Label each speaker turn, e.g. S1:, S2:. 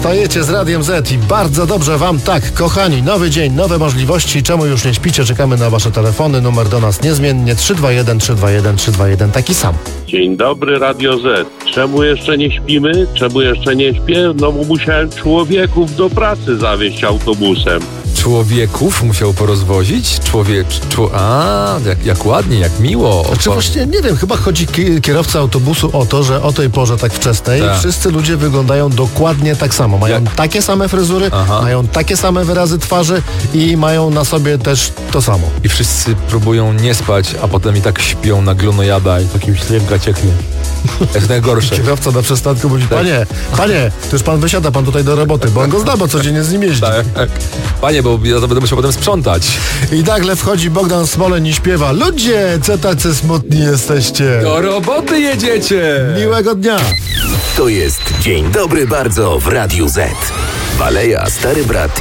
S1: Wstajecie z Radiem Z i bardzo dobrze wam tak, kochani. Nowy dzień, nowe możliwości. Czemu już nie śpicie? Czekamy na wasze telefony. Numer do nas niezmiennie 321 321 321. Taki sam.
S2: Dzień dobry, Radio Z. Czemu jeszcze nie śpimy? Czemu jeszcze nie śpię? No bo musiałem człowieków do pracy zawieźć autobusem.
S3: Człowieków musiał porozwozić? Jak ładnie, jak miło.
S1: Znaczy właśnie, nie wiem, chyba chodzi kierowca autobusu o to, że o tej porze tak wczesnej wszyscy ludzie wyglądają dokładnie tak samo. Mają takie same fryzury, mają takie same wyrazy twarzy i mają na sobie też to samo.
S3: I wszyscy próbują nie spać, a potem i tak śpią na glonojada i takim śliwka cieknie. To jest najgorsze.
S1: Kierowca na przystanku mówi, panie, to już pan wysiada, pan tutaj do roboty, bo on go zna, bo codziennie z nim jeździ.
S3: Tak. Panie, bo ja to będę musiał potem sprzątać.
S1: I nagle wchodzi Bogdan Smoleń i śpiewa: ludzie, co tacy smutni jesteście?
S3: Do roboty jedziecie!
S1: Miłego dnia!
S4: To jest Dzień Dobry Bardzo w Radiu Z. Baleja, Stary Brat